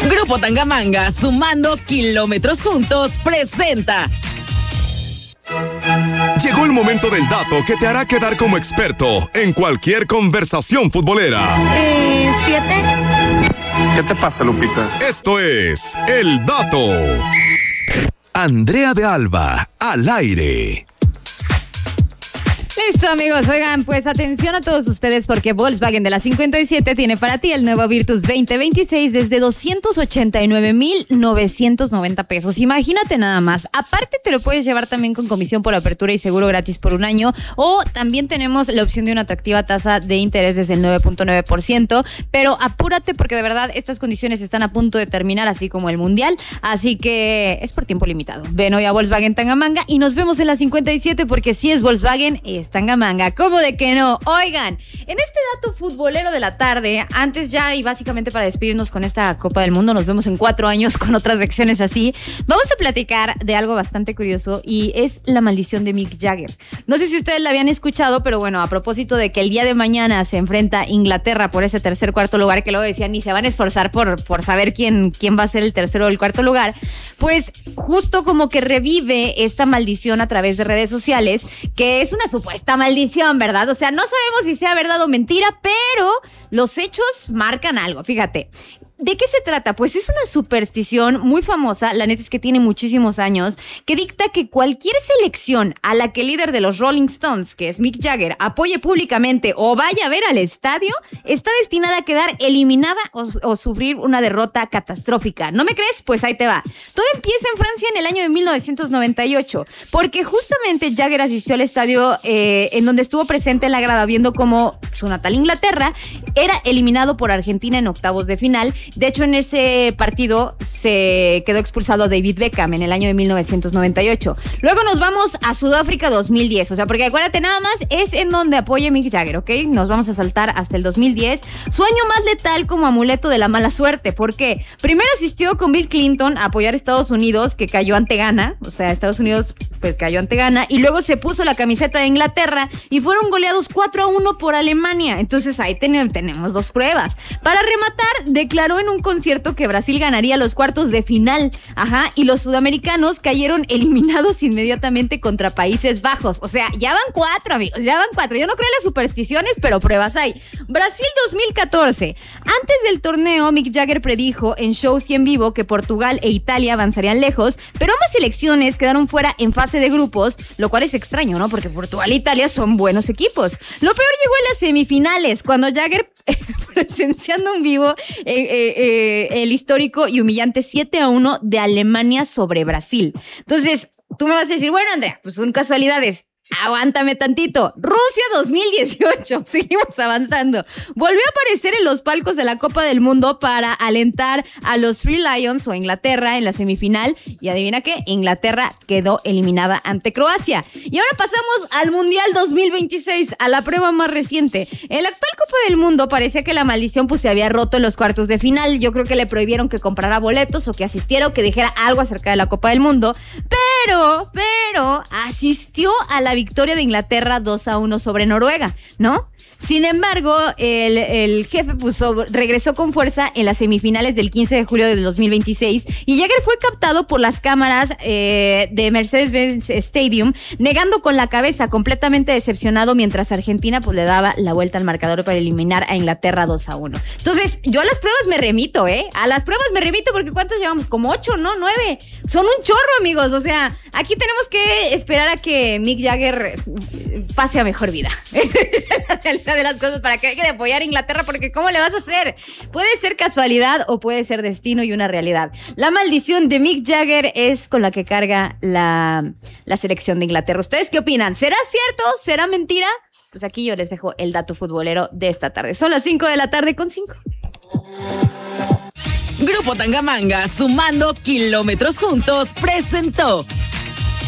Grupo Tangamanga, sumando kilómetros juntos, presenta. Llegó el momento del dato que te hará quedar como experto en cualquier conversación futbolera. 7. ¿Qué te pasa, Lupita? Esto es El Dato. Andrea de Alba, al aire. Listo, amigos. Oigan, pues atención a todos ustedes porque Volkswagen de la 57 tiene para ti el nuevo Virtus 2026 desde 289,990 pesos. Imagínate nada más. Aparte te lo puedes llevar también con comisión por apertura y seguro gratis por un año, o también tenemos la opción de una atractiva tasa de interés desde el 9.9%, pero apúrate porque de verdad estas condiciones están a punto de terminar, así como el Mundial, así que es por tiempo limitado. Ven hoy a Volkswagen Tangamanga y nos vemos en la 57 porque si es Volkswagen es Tangamanga. ¿Cómo de que no? Oigan, en este dato futbolero de la tarde, antes ya y básicamente para despedirnos con esta Copa del Mundo, nos vemos en 4 años con otras secciones así, vamos a platicar de algo bastante curioso y es la maldición de Mick Jagger. No sé si ustedes la habían escuchado, pero bueno, a propósito de que el día de mañana se enfrenta Inglaterra por ese cuarto lugar, que luego decían ni se van a esforzar por saber quién va a ser el tercero o el cuarto lugar, pues justo como que revive esta maldición a través de redes sociales, que es una supuesta maldición, ¿verdad? O sea, no sabemos si sea verdad o mentira, pero los hechos marcan algo, fíjate. ¿De qué se trata? Pues es una superstición muy famosa, la neta es que tiene muchísimos años, que dicta que cualquier selección a la que el líder de los Rolling Stones, que es Mick Jagger, apoye públicamente o vaya a ver al estadio, está destinada a quedar eliminada o sufrir una derrota catastrófica. ¿No me crees? Pues ahí te va. Todo empieza en Francia en el año de 1998, porque justamente Jagger asistió al estadio en donde estuvo presente en la grada viendo cómo su natal Inglaterra era eliminado por Argentina en octavos de final. De hecho, en ese partido se quedó expulsado David Beckham en el año de 1998. Luego nos vamos a Sudáfrica 2010. O sea, porque acuérdate, nada más es en donde apoya Mick Jagger, ¿ok? Nos vamos a saltar hasta el 2010. Su año más letal como amuleto de la mala suerte. ¿Por qué? Primero asistió con Bill Clinton a apoyar a Estados Unidos, que cayó ante Ghana. O sea, Estados Unidos cayó ante Ghana. Y luego se puso la camiseta de Inglaterra y fueron goleados 4-1 por Alemania. Entonces ahí tenemos 2 pruebas. Para rematar, declaró en un concierto que Brasil ganaría los cuartos de final. Ajá, y los sudamericanos cayeron eliminados inmediatamente contra Países Bajos. O sea, ya van 4, amigos, ya van 4. Yo no creo en las supersticiones, pero pruebas hay. Brasil 2014. Antes del torneo, Mick Jagger predijo en shows y en vivo que Portugal e Italia avanzarían lejos, pero ambas selecciones quedaron fuera en fase de grupos, lo cual es extraño, ¿no? Porque Portugal e Italia son buenos equipos. Lo peor llegó en las semifinales, cuando Jagger presenciando en vivo el histórico y humillante 7-1 de Alemania sobre Brasil. Entonces, tú me vas a decir, bueno, Andrea, pues son casualidades. Aguántame tantito. Rusia 2018. Seguimos avanzando. Volvió a aparecer en los palcos de la Copa del Mundo para alentar a los Three Lions o a Inglaterra en la semifinal. Y adivina qué, Inglaterra quedó eliminada ante Croacia. Y ahora pasamos al Mundial 2026, a la prueba más reciente. En la actual Copa del Mundo parecía que la maldición pues se había roto en los cuartos de final. Yo creo que le prohibieron que comprara boletos o que asistiera o que dijera algo acerca de la Copa del Mundo. Pero asistió a la victoria de Inglaterra 2-1 sobre Noruega, ¿no? Sin embargo, el jefe regresó con fuerza en las semifinales del 15 de julio del 2026 y Jagger fue captado por las cámaras de Mercedes-Benz Stadium, negando con la cabeza, completamente decepcionado, mientras Argentina pues le daba la vuelta al marcador para eliminar a Inglaterra 2-1. Entonces, yo a las pruebas me remito, A las pruebas me remito porque ¿cuántas llevamos? Como 8, ¿no? 9. Son un chorro, amigos. O sea, aquí tenemos que esperar a que Mick Jagger pase a mejor vida. La realidad de las cosas, para que deje de apoyar a Inglaterra, porque ¿cómo le vas a hacer? Puede ser casualidad o puede ser destino y una realidad. La maldición de Mick Jagger es con la que carga la selección de Inglaterra. ¿Ustedes qué opinan? ¿Será cierto? ¿Será mentira? Pues aquí yo les dejo el dato futbolero de esta tarde. Son las 5 de la tarde con 5. Grupo Tangamanga, sumando kilómetros juntos, presentó